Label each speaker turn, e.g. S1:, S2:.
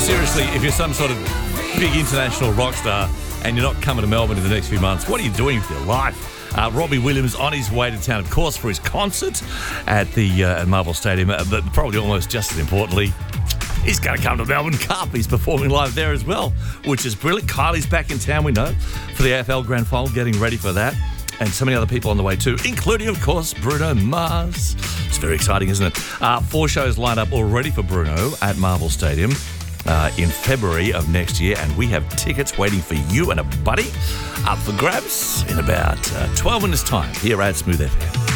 S1: Seriously, if you're some sort of big international rock star and you're not coming to Melbourne in the next few months, what are you doing with your life? Robbie Williams on his way to town, of course, for his concert at the at Marvel Stadium, but probably almost just as importantly, he's going to come to Melbourne Cup. He's performing live there as well, which is brilliant. Kylie's back in town, we know, for the AFL Grand Final, getting ready for that. And so many other people on the way too, including, of course, Bruno Mars. It's very exciting, isn't it? 4 shows lined up already for Bruno at Marvel Stadium in February of next year, and we have tickets waiting for you and a buddy up for grabs in about 12 minutes' time here at Smooth FM.